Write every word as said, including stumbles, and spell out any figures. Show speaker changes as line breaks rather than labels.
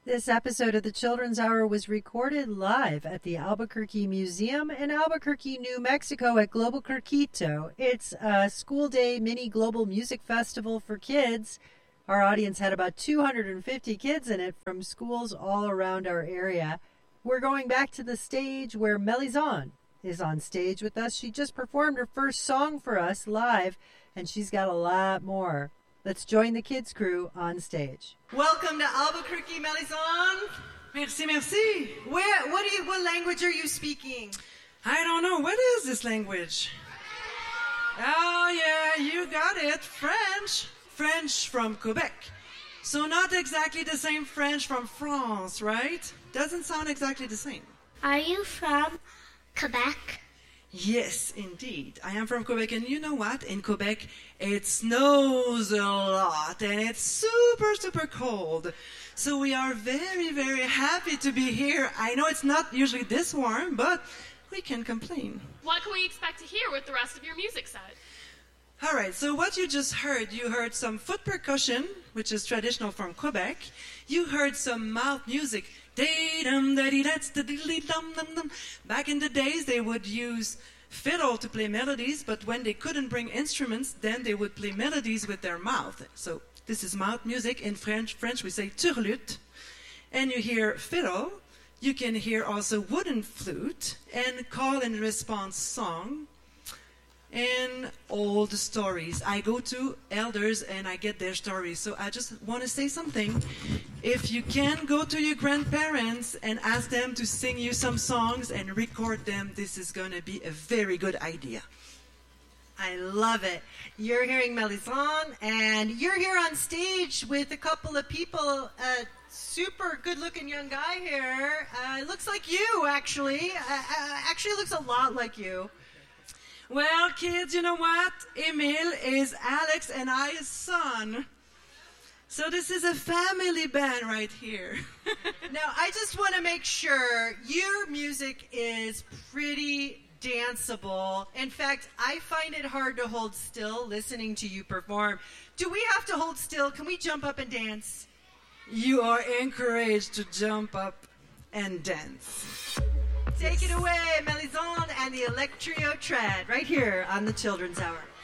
This episode of the Children's Hour was recorded live at the Albuquerque Museum in Albuquerque, New Mexico at Global Circuito. It's a school day mini global music festival for kids. Our audience had about two hundred fifty kids in it from schools all around our area. We're going back to the stage where Melizon is on stage with us. She just performed her first song for us live, and she's got a lot more. Let's join the kids' crew on stage. Welcome to Albuquerque, Melizon.
Merci, merci.
Where? What do you? What language are you speaking?
I don't know. What is this language? Oh, yeah, you got it. French. French from Quebec. So not exactly the same French from France, right? Doesn't sound exactly the same.
Are you from Quebec?
Yes, indeed. I am from Quebec, and you know what? In Quebec, it snows a lot, and it's super, super cold. So we are very, very happy to be here. I know it's not usually this warm, but we can complain.
What can we expect to hear with the rest of your music set?
All right, so what you just heard, you heard some foot percussion, which is traditional from Quebec. You heard some mouth music. Back in the days, they would use fiddle to play melodies, but when they couldn't bring instruments, then they would play melodies with their mouth. So this is mouth music. In French, French we say turlute. And you hear fiddle. You can hear also wooden flute and call and response song. And old stories. I go to elders and I get their stories. So I just want to say something. If you can go to your grandparents and ask them to sing you some songs and record them, this is going to be a very good idea.
I love it. You're hearing Melizon, and you're here on stage with a couple of people. A super good-looking young guy here. Uh, looks like you, actually. Uh, uh, actually looks a lot like you.
Well, kids, you know what? Emil is Alex and I's son. So this is a family band right here.
Now, I just want to make sure your music is pretty danceable. In fact, I find it hard to hold still listening to you perform. Do we have to hold still? Can we jump up and dance?
You are encouraged to jump up and dance.
Take it away, Melizon and the Electrio Trad, right here on the Children's Hour.